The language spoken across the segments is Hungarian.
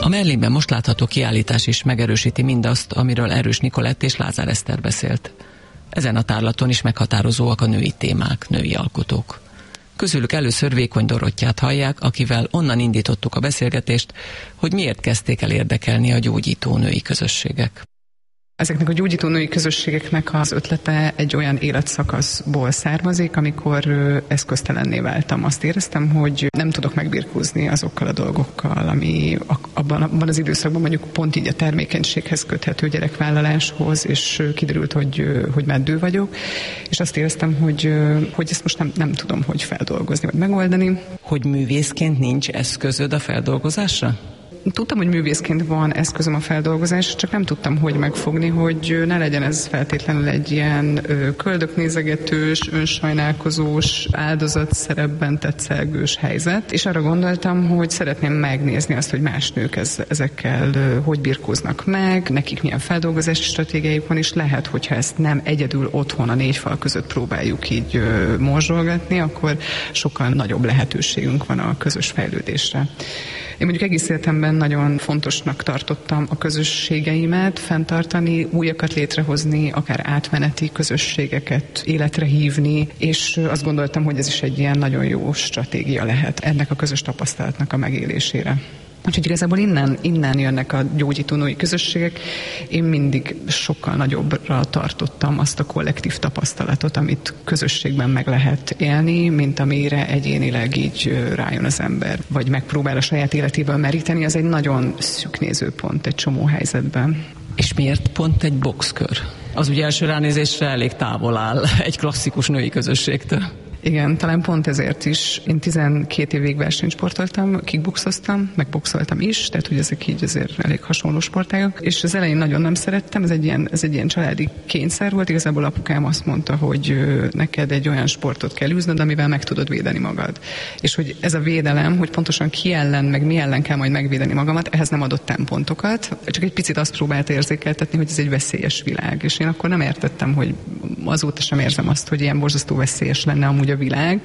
A Merlinben most látható kiállítás is megerősíti mindazt, amiről Erős Nikolett és Lázár Eszter beszélt. Ezen a tárlaton is meghatározóak a női témák, női alkotók. Közülük először Vékony Dorottyát hallják, akivel onnan indítottuk a beszélgetést, hogy miért kezdték el érdekelni a gyógyító női közösségek. Ezeknek a gyógyító női közösségeknek az ötlete egy olyan életszakaszból származik, amikor eszköztelenné váltam. Azt éreztem, hogy nem tudok megbirkózni azokkal a dolgokkal, ami abban az időszakban mondjuk pont így a termékenységhez köthető, gyerekvállaláshoz, és kiderült, hogy meddő vagyok, és azt éreztem, hogy ezt most nem tudom, hogy feldolgozni, vagy megoldani. Hogy művészként nincs eszközöd a feldolgozásra? Tudtam, hogy művészként van eszközöm a feldolgozásra, csak nem tudtam, hogy megfogni, hogy ne legyen ez feltétlenül egy ilyen köldöknézegetős, önsajnálkozós, áldozatszerepben tetszelgős helyzet. És arra gondoltam, hogy szeretném megnézni azt, hogy más nők ezekkel hogy birkóznak meg, nekik milyen feldolgozási stratégiájuk van, és lehet, hogyha ezt nem egyedül otthon a négy fal között próbáljuk így morzsolgatni, akkor sokkal nagyobb lehetőségünk van a közös fejlődésre. Én mondjuk egész életemben nagyon fontosnak tartottam a közösségeimet fenntartani, újakat létrehozni, akár átmeneti közösségeket életre hívni, és azt gondoltam, hogy ez is egy ilyen nagyon jó stratégia lehet ennek a közös tapasztalatnak a megélésére. Úgyhogy igazából innen jönnek a gyógyító női közösségek. Én mindig sokkal nagyobbra tartottam azt a kollektív tapasztalatot, amit közösségben meg lehet élni, mint amire egyénileg így rájön az ember, vagy megpróbál a saját életéből meríteni. Az egy nagyon szűk nézőpont egy csomó helyzetben. És miért pont egy boxkör? Az ugye első ránézésre elég távol áll egy klasszikus női közösségtől. Igen, talán pont ezért is. Én 12 évig versenysportoltam, kickboxoztam, meg boxoltam is, tehát hogy ezek így azért elég hasonló sportágok. És az elején nagyon nem szerettem, ez egy ilyen családi kényszer volt. Igazából apukám azt mondta, hogy neked egy olyan sportot kell űznöd, amivel meg tudod védeni magad. És hogy ez a védelem, hogy pontosan ki ellen, meg mi ellen kell majd megvédeni magamat, ehhez nem adott tempontokat. Csak egy picit azt próbált érzékeltetni, hogy ez egy veszélyes világ. És én akkor nem értettem, hogy azóta sem érzem azt, hogy ilyen borzasztó veszélyes lenne amúgy a világ,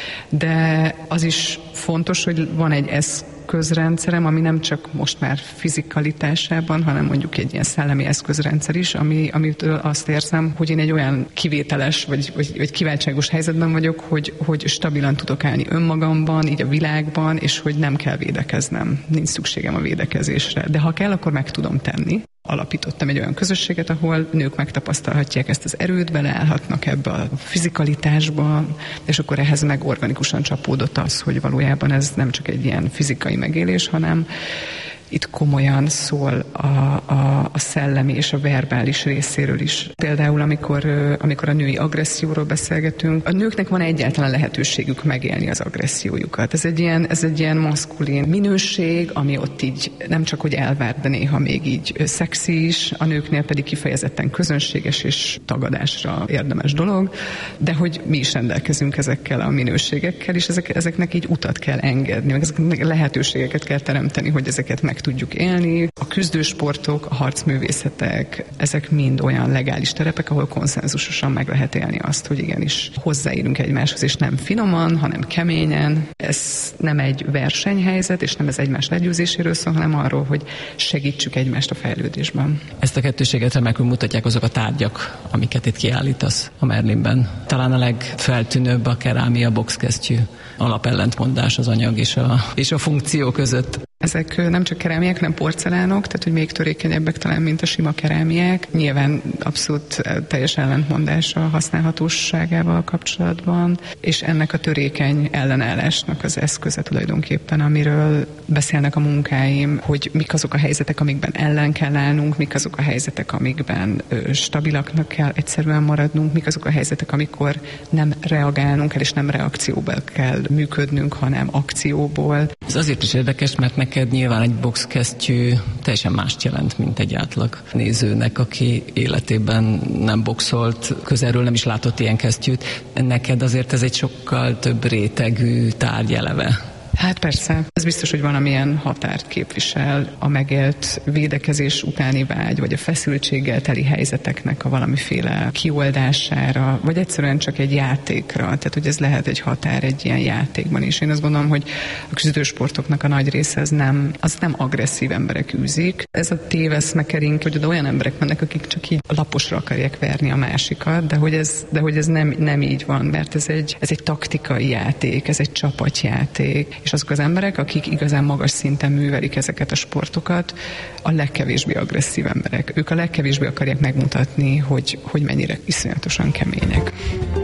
de az is fontos, hogy van egy eszközrendszerem, ami nem csak most már fizikalitásában, hanem mondjuk egy ilyen szellemi eszközrendszer is, amitől azt érzem, hogy én egy olyan kivételes vagy kiváltságos helyzetben vagyok, hogy stabilan tudok állni önmagamban, így a világban, és hogy nem kell védekeznem, nincs szükségem a védekezésre. De ha kell, akkor meg tudom tenni. Alapítottam egy olyan közösséget, ahol nők megtapasztalhatják ezt az erőt, beleállhatnak ebbe a fizikalitásba, és akkor ehhez meg organikusan csapódott az, hogy valójában ez nem csak egy ilyen fizikai megélés, hanem itt komolyan szól a szellemi és a verbális részéről is. Például, amikor a női agresszióról beszélgetünk, a nőknek van egyáltalán lehetőségük megélni az agressziójukat. Ez egy ilyen maszkulin minőség, ami ott így nem csak hogy elvárt, de néha még így szexi is, a nőknél pedig kifejezetten közönséges és tagadásra érdemes dolog, de hogy mi is rendelkezünk ezekkel a minőségekkel, és ezeknek így utat kell engedni, meg ezeknek lehetőségeket kell teremteni, hogy ezeket meg tudjuk élni. A küzdősportok, a harcművészetek, ezek mind olyan legális terepek, ahol konszenzusosan meg lehet élni azt, hogy igenis hozzáérünk egymáshoz, és nem finoman, hanem keményen. Ez nem egy versenyhelyzet, és nem ez egymás legyőzéséről szól, hanem arról, hogy segítsük egymást a fejlődésben. Ezt a kettőséget remekül mutatják azok a tárgyak, amiket itt kiállítasz a Merlinben. Talán a legfeltűnőbb a kerámia boxkesztyű, alapellentmondás az anyag és a funkció között. Ezek nem csak kerámiák, hanem porcelánok, tehát hogy még törékenyebbek talán, mint a sima kerámiák. Nyilván abszolút teljes ellentmondás a használhatóságával kapcsolatban, és ennek a törékeny ellenállásnak az eszköze tulajdonképpen, amiről beszélnek a munkáim, hogy mik azok a helyzetek, amikben ellen kell állnunk, mik azok a helyzetek, amikben stabilaknak kell egyszerűen maradnunk, mik azok a helyzetek, amikor nem reagálnunk kell, és nem reakcióból kell működnünk, hanem akcióból. Ez azért is érdekes, mert neked nyilván egy boxkesztyű teljesen mást jelent, mint egy átlag nézőnek, aki életében nem boxolt, közelről nem is látott ilyen kesztyűt. Neked azért ez egy sokkal több rétegű tárgy eleve. Hát persze, ez biztos, hogy valamilyen határt képvisel a megélt védekezés utáni vágy, vagy a feszültséggel teli helyzeteknek a valamiféle kioldására, vagy egyszerűen csak egy játékra. Tehát, hogy ez lehet egy határ egy ilyen játékban is. Én azt gondolom, hogy a küzdősportoknak a nagy része az nem agresszív emberek űzik. Ez a téveszmekering, hogy oda olyan emberek mennek, akik csak így laposra akarják verni a másikat, de hogy ez nem így van, mert ez egy taktikai játék, ez egy csapatjáték, és azok az emberek, akik igazán magas szinten művelik ezeket a sportokat, a legkevésbé agresszív emberek. Ők a legkevésbé akarják megmutatni, hogy mennyire iszonyatosan kemények.